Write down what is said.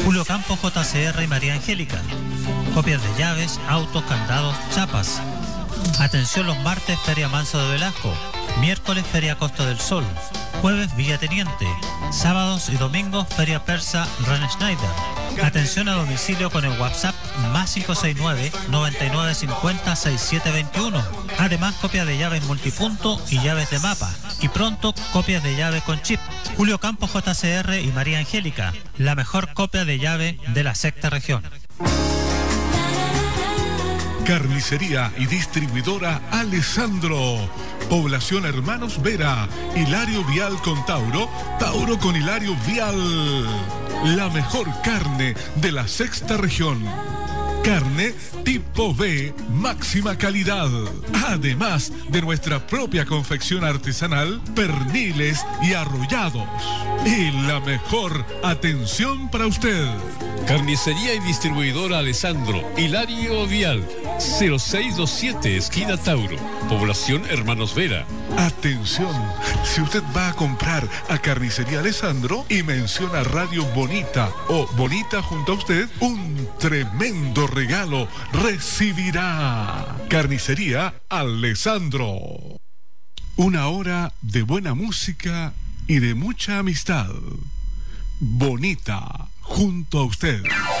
Julio Campos JCR y María Angélica. Copias de llaves, autos, candados, chapas. Atención los martes, Feria Manso de Velasco. Miércoles, Feria Costa del Sol. Jueves, Villa Teniente. Sábados y domingos, Feria Persa Ran Schneider. Atención a domicilio con el WhatsApp más 569 9950 6721. Además, copias de llaves multipunto y llaves de mapa. Y pronto, copias de llave con chip. Julio Campos JCR y María Angélica. La mejor copia de llave de la sexta región. Carnicería y distribuidora Alessandro. Población Hermanos Vera. Hilario Vial con Tauro. Tauro con Hilario Vial. La mejor carne de la sexta región. Carne tipo B, máxima calidad. Además de nuestra propia confección artesanal, perniles y arrollados. Y la mejor atención para usted. Carnicería y distribuidora Alessandro, Hilario Vial, 0627, esquina Tauro, población Hermanos Vera. Atención, si usted va a comprar a Carnicería Alessandro y menciona Radio Bonita o Bonita junto a usted, un tremendo regalo recibirá. Carnicería Alessandro. Una hora de buena música y de mucha amistad. Bonita junto a usted.